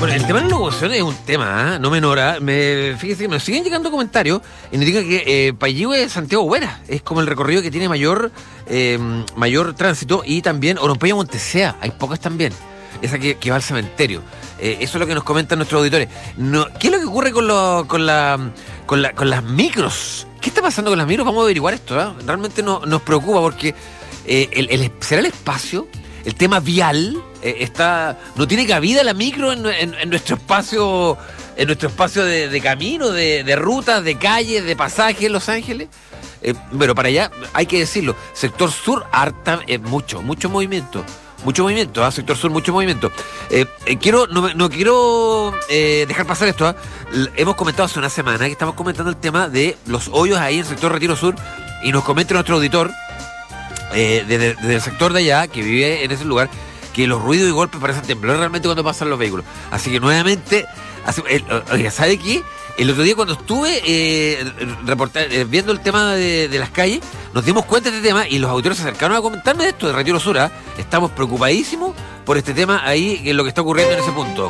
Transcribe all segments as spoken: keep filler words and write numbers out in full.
Bueno, el tema de la locomoción es un tema, ¿eh? No menor. ¿eh? Me, fíjese que me siguen llegando comentarios y nos digan que eh, Payihue es Santiago Buena. Es como el recorrido que tiene mayor eh, mayor tránsito. Y también Oropella Montesea. Hay pocas también. Esa que, que va al cementerio. Eh, eso es lo que nos comentan nuestros auditores. No, ¿Qué es lo que ocurre con, lo, con, la, con, la, con las micros? ¿Qué está pasando con las micros? Vamos a averiguar esto. ¿eh? Realmente no, nos preocupa porque eh, el, el, será el espacio, el tema vial. Eh, está no tiene cabida la micro en, en, en nuestro espacio en nuestro espacio de, de camino, de, de rutas, de calles, de pasajes en Los Ángeles. Eh, pero para allá hay que decirlo, sector sur harta, eh, mucho, mucho movimiento. Mucho movimiento, ¿eh? Sector sur, mucho movimiento. Eh, eh, quiero, no, no quiero eh, dejar pasar esto. ¿eh? L- hemos comentado hace una semana que estamos comentando el tema de los hoyos ahí en el sector Retiro Sur y nos comenta nuestro auditor eh, desde, desde el sector de allá, que vive en ese lugar, que los ruidos y golpes parecen temblar realmente cuando pasan los vehículos. Así que nuevamente, hace, el, oiga, ¿sabe qué? El otro día cuando estuve eh, reportar, eh, viendo el tema de, de las calles, nos dimos cuenta de este tema y los auditores se acercaron a comentarme de esto, de Retiro Sur. ¿eh? Estamos preocupadísimos por este tema ahí, en lo que está ocurriendo en ese punto.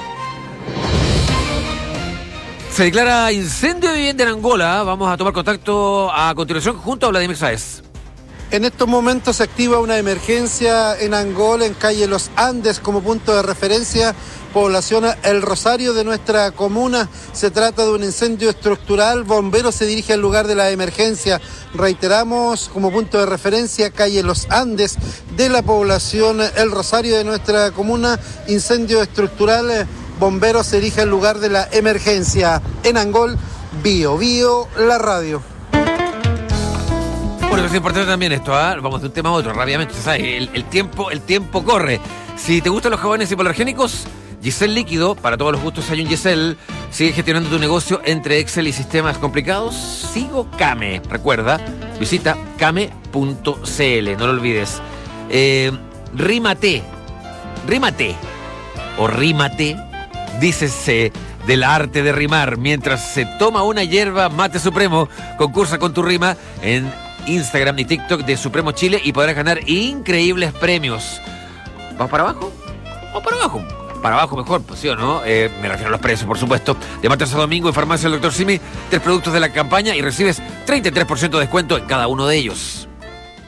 Se declara incendio de vivienda en Angola. Vamos a tomar contacto a continuación junto a Vladimir Sáez. En estos momentos se activa una emergencia en Angola, en calle Los Andes, como punto de referencia, población El Rosario de nuestra comuna. Se trata de un incendio estructural. Bomberos se dirige al lugar de la emergencia. Reiteramos, como punto de referencia, calle Los Andes de la población El Rosario de nuestra comuna. Incendio estructural. Bomberos se dirige al lugar de la emergencia. En Angol, Bio Bio, la radio. Bueno, es importante también esto, ¿eh? Vamos de un tema a otro rápidamente, ¿sabes? El, el tiempo, el tiempo corre. Si te gustan los jabones hipoalergénicos, Giselle Líquido, para todos los gustos hay un Giselle. Sigue gestionando tu negocio entre Excel y sistemas complicados. Sigo Kame. Recuerda, visita kame punto c l, no lo olvides. Eh, rímate, rímate o rímate, dícese del arte de rimar. Mientras se toma una hierba mate supremo, concursa con tu rima en Instagram y TikTok de Supremo Chile y podrás ganar increíbles premios. ¿Vamos para abajo? Vamos para abajo. Para abajo mejor, pues sí o no. Eh, me refiero a los precios, por supuesto. De martes a domingo en Farmacia del Doctor Simi, tres productos de la campaña y recibes treinta y tres por ciento de descuento en cada uno de ellos.